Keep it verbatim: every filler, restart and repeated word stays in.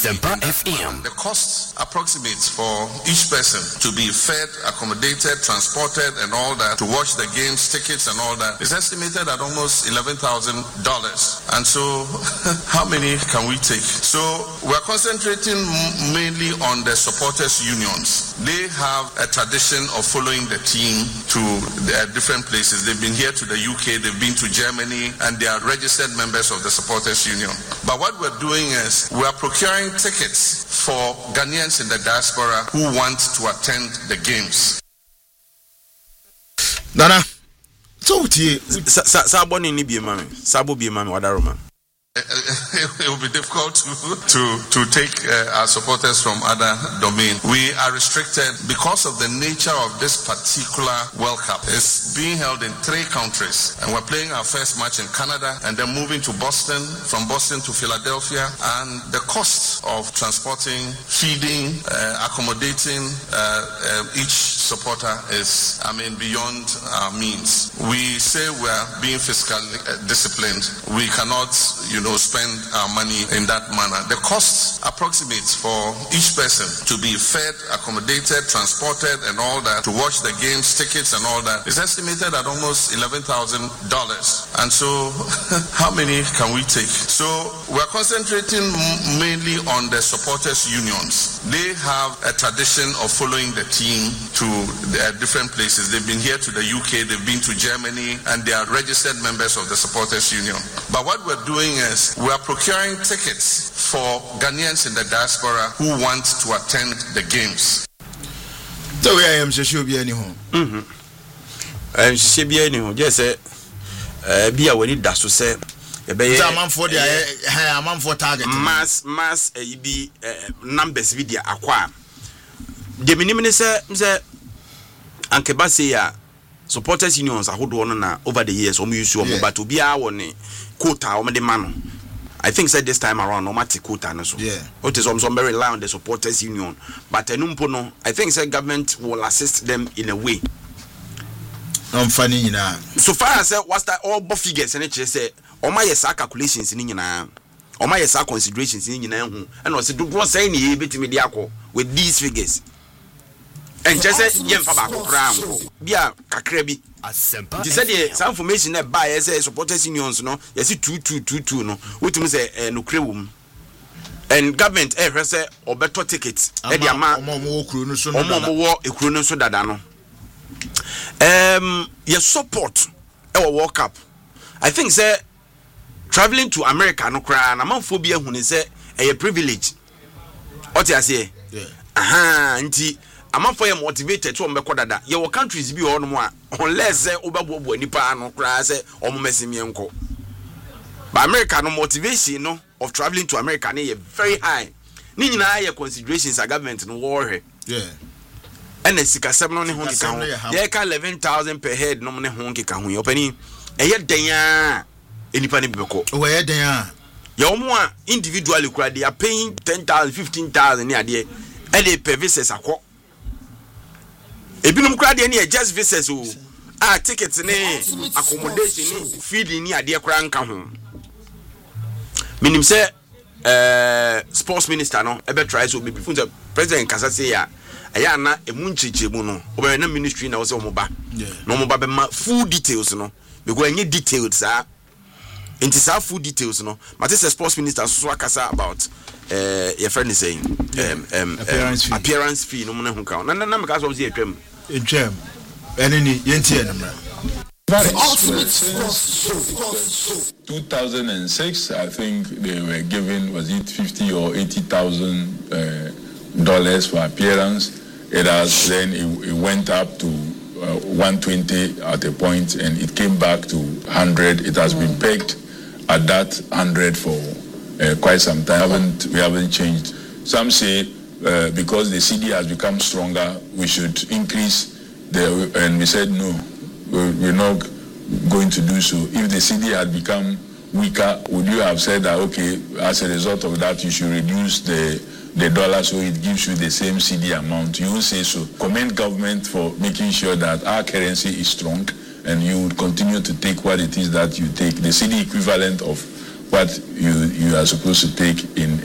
Asempa F M. The cost approximates for each person to be fed, accommodated, transported, and all that, to watch the games, tickets, and all that is estimated at almost eleven thousand dollars. And so, how many can we take? So, we're concentrating mainly on the supporters' unions. They have a tradition of following the team to their different places. They've been here to the U K, they've been to Germany, and they are registered members of the supporters' union. But what we're doing is we're procuring tickets for Ghanaians in the diaspora who want to attend the games. Nana, so Sabo ni bi mami, Sabo bi mami wadaroma. It will be difficult to to, to take uh, our supporters from other domain. We are restricted because of the nature of this particular World Cup. It's being held in three countries, and we're playing our first match in Canada, and then moving to Boston, from Boston to Philadelphia, and the cost of transporting, feeding, uh, accommodating uh, uh, each supporter is, I mean, beyond our means. We say we're being fiscally uh, disciplined. We cannot, you know, spend our money in that manner. The cost approximates for each person to be fed, accommodated, transported, and all that, to watch the games, tickets, and all that is estimated at almost eleven thousand dollars. And so, how many can we take? So, we're concentrating mainly on the supporters' unions. They have a tradition of following the team to their different places. They've been here to the U K, they've been to Germany, and they are registered members of the supporters' union. But what we're doing is we are procuring tickets for Ghanaians in the diaspora who want to attend the games. So we are sure be any home. Mhm. Um she be any home. Just say uh be when it does to say e be a man for the a man for target mass mass e be numbers be dia akwa. De minim ne say say ankeba say ya supporters unions ahodo no na over the years omo use omo but obi a woni quota omo de man. I think said this time around no matter quota no so. Yeah. What is some very rely on the supporters union. But enumpo no, I think said government will assist them in a way. I'm funny, you know. So far as what's that all both figures and it say all my yes calculations in na all my yes considerations in na hu and also do what say ni betimi de akọ with these figures. And just say yemfa ba ko kra bia kakra bi Asempa. He said the some information that buy as supporters unions no yes two two two two no wetin say no kre wum and government eh say obeto tickets e dia ma omo wo kro no so no omo wo ekro no so dada no um yes support e wo World Cup. I think say traveling to America no kra na manfo bi ehunu say e privilege what you say yeah aha nti amanfo ye motivated to mbekọ dada ye wo countries bi ho no mo a unless say obabobo anipa no kra say omo mesimie nko but America no motivation no of traveling to America na ye very high ni nyina ye considerations a government no wo hwe yeah and sika sem no ne ho kika ho ye ka eleven thousand per head no ne ho kika ho ye opani e ye den a enipa ne bibekọ o ye den a ye omo a individually kra they are paying ten thousand fifteen thousand ne ade e dey per visas akọ ebinum kra de ne just visas o ah tickets ne accommodation ne feeding ne ade kra nka ho minim say eh sports minister no e be try so be before president kasa say ya aya na emu nchichemu no obe na ministry na wo say omoba no omoba be ma full details no because any details ah into sa full details no but this sports minister so akasa about eh your friend is saying um um appearance fee appearance fee no mo hu ka na na me ka so say etwam etwam eneni yentie na mra two thousand six, I think they were given, was it fifty or eighty thousand uh, dollars for appearance. It has then it, it went up to uh, one twenty at a point, and it came back to one hundred. It has been pegged at that one hundred for uh, quite some time. We haven't we haven't changed. Some say uh, because the C D has become stronger, we should increase the, and we said no. We're not going to do so. If the C D had become weaker, would you have said that, okay, as a result of that, you should reduce the, the dollar so it gives you the same C D amount? You won't say so. Commend government for making sure that our currency is strong and you would continue to take what it is that you take, the C D equivalent of what you, you are supposed to take in